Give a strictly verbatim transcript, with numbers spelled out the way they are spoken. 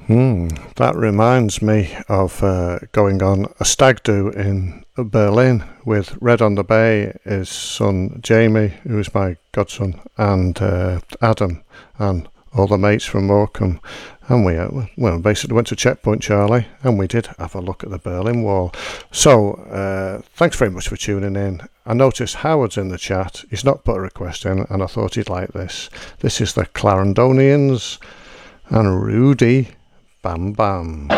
Hmm, that reminds me of uh, going on a stag do in Berlin with Red on the Bay, his son Jamie, who is my godson, and uh, Adam, and all the mates from Morecambe. And we uh, well basically went to Checkpoint Charlie, and we did have a look at the Berlin Wall. So uh, thanks very much for tuning in. I noticed Howard's in the chat. He's not put a request in, and I thought he'd like this. This is the Clarendonians and Rudy Bam Bam.